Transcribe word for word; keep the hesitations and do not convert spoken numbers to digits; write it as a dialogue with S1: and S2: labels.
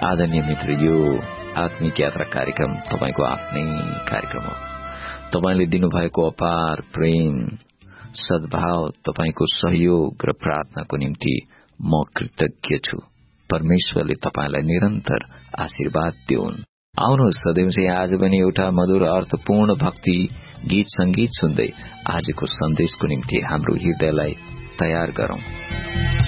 S1: आदरणीय मित्र, यो आत्मिक यात्रा कार्यक्रम तपाईको आफ्नै कार्यक्रम हो। तपाईले दिनुभएको अपार प्रेम, सद्भाव, तपाईको सहयोग र प्रार्थनाको निम्ति म कृतज्ञ छु। परमेश्वरले तपाईलाई निरन्तर आशीर्वाद दिउन्। आउनुहोस् सदैव चाहिँ आज पनि एउटा मधुर अर्थपूर्ण भक्ति गीत संगीत सुन्दै आजको सन्देशको निम्ति हाम्रो हृदयलाई तयार गरौं।